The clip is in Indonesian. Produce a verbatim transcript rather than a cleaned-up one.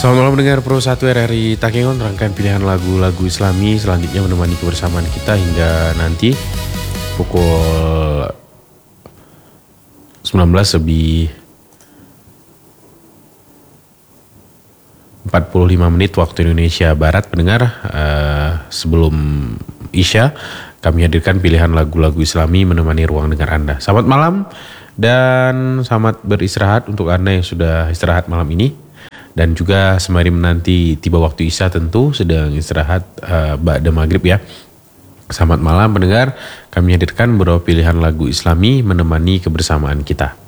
Selamat malam mendengar Pro satu R R I Takengon, rangkaian pilihan lagu-lagu Islami selanjutnya menemani kebersamaan kita hingga nanti pukul sembilan belas lebih empat puluh lima menit waktu Indonesia Barat. Pendengar, uh, sebelum Isya kami hadirkan pilihan lagu-lagu Islami menemani ruang dengar Anda. Selamat malam dan selamat beristirahat untuk Anda yang sudah istirahat malam ini. Dan juga sembari menanti tiba waktu Isya tentu sedang istirahat uh, ba'da maghrib ya. Selamat malam pendengar, kami hadirkan beberapa pilihan lagu Islami menemani kebersamaan kita.